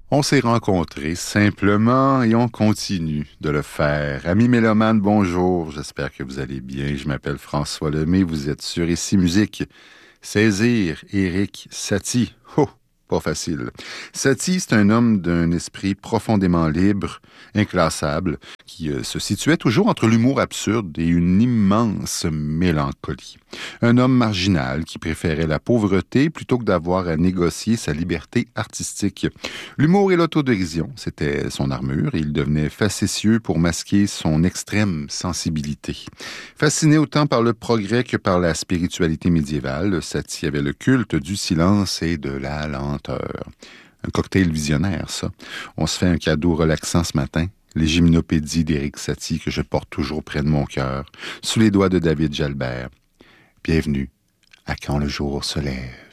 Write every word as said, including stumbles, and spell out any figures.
On s'est rencontrés simplement et on continue de le faire. Amis mélomanes, bonjour, j'espère que vous allez bien. Je m'appelle François Lemay, vous êtes sur Ici Musique. Saisir Éric Satie. Oh, pas facile. Satie, c'est un homme d'un esprit profondément libre, inclassable, qui euh, se situait toujours entre l'humour absurde et une immense mélancolie. Un homme marginal qui préférait la pauvreté plutôt que d'avoir à négocier sa liberté artistique. L'humour et l'autodérision, c'était son armure et il devenait facétieux pour masquer son extrême sensibilité. Fasciné autant par le progrès que par la spiritualité médiévale, Satie avait le culte du silence et de la lenteur. Un cocktail visionnaire, ça. On se fait un cadeau relaxant ce matin. Les Gymnopédies d'Éric Satie que je porte toujours près de mon cœur, sous les doigts de David Jalbert. Bienvenue à Quand le jour se lève.